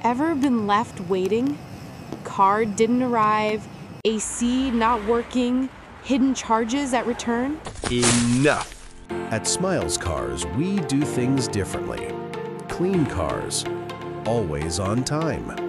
Ever been left waiting? Car didn't arrive, AC not working, hidden charges at return? Enough! At Smiles Cars, we do things differently. Clean cars, always on time.